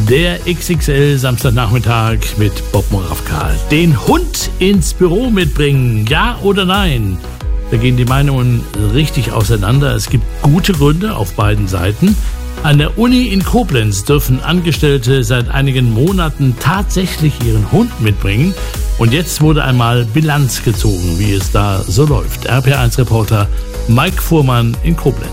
Der XXL Samstagnachmittag mit Bob Moravka. Den Hund ins Büro mitbringen, ja oder nein? Da gehen die Meinungen richtig auseinander. Es gibt gute Gründe auf beiden Seiten. An der Uni in Koblenz dürfen Angestellte seit einigen Monaten tatsächlich ihren Hund mitbringen. Und jetzt wurde einmal Bilanz gezogen, wie es da so läuft. RPA1-Reporter Mike Fuhrmann in Koblenz.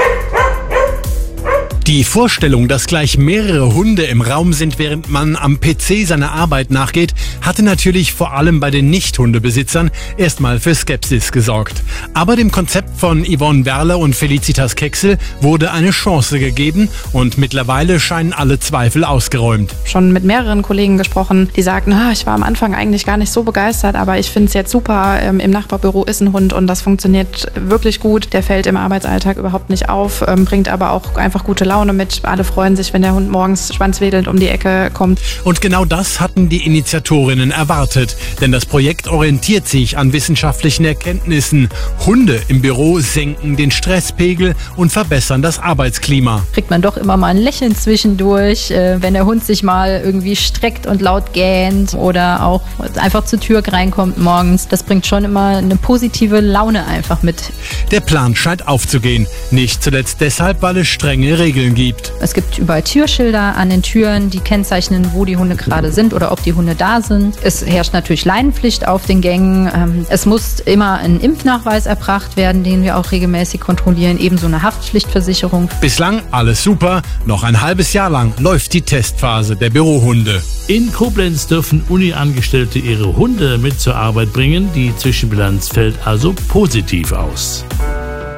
Die Vorstellung, dass gleich mehrere Hunde im Raum sind, während man am PC seiner Arbeit nachgeht, hatte natürlich vor allem bei den Nicht-Hundebesitzern erstmal für Skepsis gesorgt. Aber dem Konzept von Yvonne Werler und Felicitas Keksel wurde eine Chance gegeben und mittlerweile scheinen alle Zweifel ausgeräumt. Schon mit mehreren Kollegen gesprochen, die sagten, ich war am Anfang eigentlich gar nicht so begeistert, aber ich finde es jetzt super, im Nachbarbüro ist ein Hund und das funktioniert wirklich gut. Der fällt im Arbeitsalltag überhaupt nicht auf, bringt aber auch einfach gute Laune mit. Alle freuen sich, wenn der Hund morgens schwanzwedelnd um die Ecke kommt. Und genau das hatten die Initiatorinnen erwartet, denn das Projekt orientiert sich an wissenschaftlichen Erkenntnissen. Hunde im Büro senken den Stresspegel und verbessern das Arbeitsklima. Kriegt man doch immer mal ein Lächeln zwischendurch, wenn der Hund sich mal irgendwie streckt und laut gähnt oder auch einfach zur Tür reinkommt morgens. Das bringt schon immer eine positive Laune einfach mit. Der Plan scheint aufzugehen. Nicht zuletzt deshalb, weil es strenge Regeln gibt. Es gibt überall Türschilder an den Türen, die kennzeichnen, wo die Hunde gerade sind oder ob die Hunde da sind. Es herrscht natürlich Leinenpflicht auf den Gängen. Es muss immer ein Impfnachweis erbracht werden, den wir auch regelmäßig kontrollieren, ebenso eine Haftpflichtversicherung. Bislang alles super. Noch ein halbes Jahr lang läuft die Testphase der Bürohunde. In Koblenz dürfen Uni-Angestellte ihre Hunde mit zur Arbeit bringen. Die Zwischenbilanz fällt also positiv aus.